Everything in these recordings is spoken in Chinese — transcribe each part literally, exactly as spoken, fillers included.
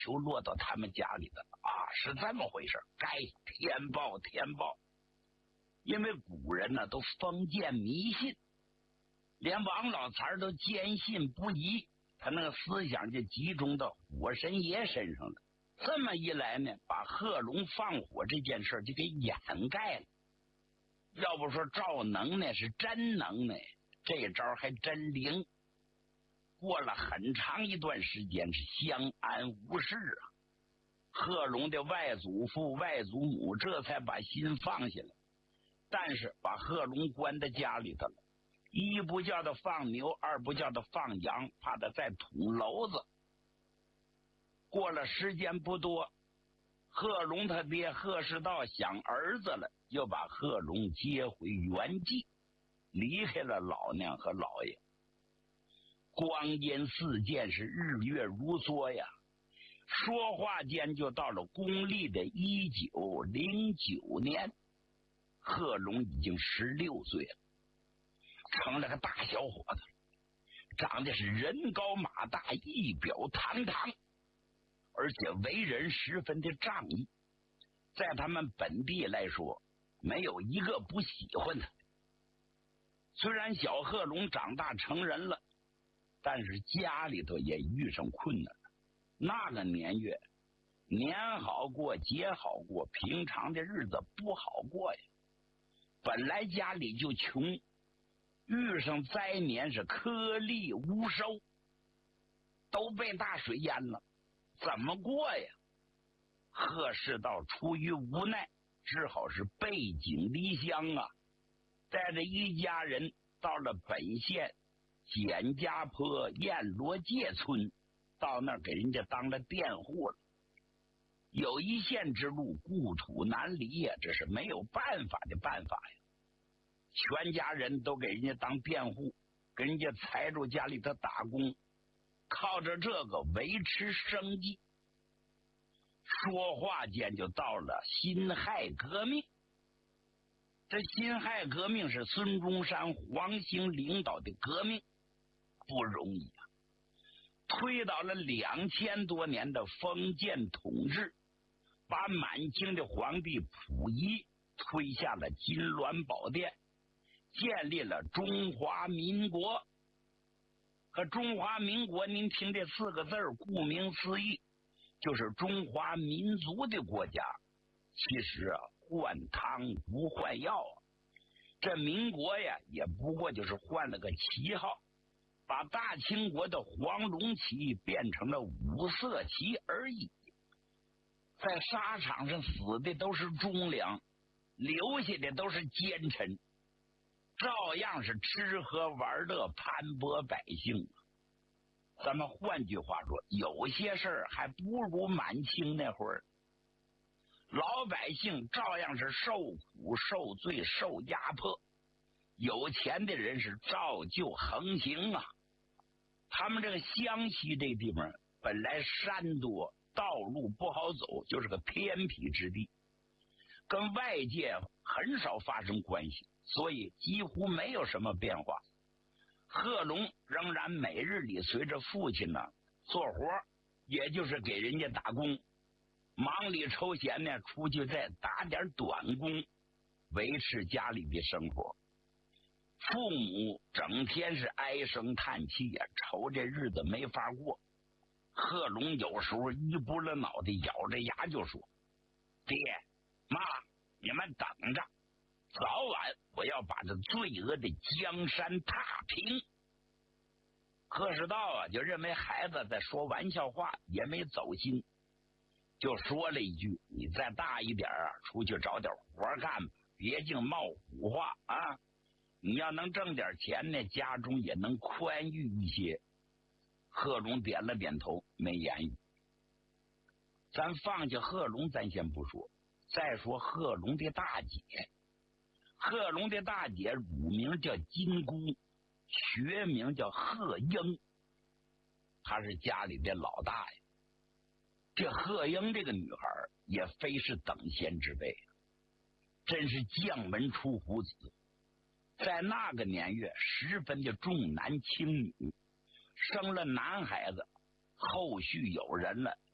就落到他们家里的啊，是这么回事，该填报填报。因为古人呢都封建迷信，连王老财都坚信不疑，他那个思想就集中到火神爷身上了。这么一来呢，把贺龙放火这件事就给掩盖了。要不说赵能耐是真能耐，这招还真灵。过了很长一段时间是相安无事啊。贺龙的外祖父外祖母这才把心放下来，但是把贺龙关在家里头了，一不叫他放牛，二不叫他放羊，怕他再捅娄子。过了时间不多，贺龙他爹贺世道想儿子了，又把贺龙接回原籍，离开了老娘和老爷。光阴似箭，是日月如梭呀。说话间就到了公历的一九零九年，贺龙已经十六岁了，成了个大小伙子，长得是人高马大，仪表堂堂，而且为人十分的仗义，在他们本地来说，没有一个不喜欢他。虽然小贺龙长大成人了，但是家里头也遇上困难了。那个年月，年好过节好过，平常的日子不好过呀。本来家里就穷，遇上灾年是颗粒无收，都被大水淹了，怎么过呀？贺世道出于无奈，只好是背井离乡啊，带着一家人到了本县简家坡燕罗界村，到那儿给人家当了佃户了。有一线之路，故土难离呀，这是没有办法的办法呀。全家人都给人家当佃户，给人家财主家里头打工，靠着这个维持生计。说话间就到了辛亥革命。这辛亥革命是孙中山、黄兴领导的革命，不容易啊！推倒了两千多年的封建统治，把满清的皇帝溥仪推下了金銮宝殿，建立了中华民国。可中华民国，您听这四个字，顾名思义，就是中华民族的国家。其实啊，换汤不换药啊，这民国呀，也不过就是换了个旗号，把大清国的黄龙旗变成了五色旗而已。在沙场上死的都是忠良，留下的都是奸臣，照样是吃喝玩乐，盘剥百姓。咱们换句话说，有些事儿还不如满清那会儿，老百姓照样是受苦受罪受压迫，有钱的人是照旧横行啊。他们这个湘西这地方本来山多，道路不好走，就是个偏僻之地，跟外界很少发生关系，所以几乎没有什么变化。贺龙仍然每日里随着父亲呢做活，也就是给人家打工，忙里抽闲呢出去再打点短工，维持家里的生活。父母整天是唉声叹气呀，愁这日子没法过。贺龙有时候一拨了脑袋，咬着牙就说：“爹妈，你们等着，早晚我要把这罪恶的江山踏平。”贺世道啊，就认为孩子在说玩笑话，也没走心，就说了一句：“你再大一点啊，出去找点活干吧，别净冒虎话啊！你要能挣点钱呢，家中也能宽裕一些。”贺龙点了点头，没言语。咱放下贺龙，咱先不说，再说贺龙的大姐。贺龙的大姐乳名叫金姑，学名叫贺英，她是家里的老大爷。这贺英这个女孩也非是等闲之辈，真是将门出虎子，在那个年月十分的重男轻女，生了男孩子，后续有人了，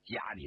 家里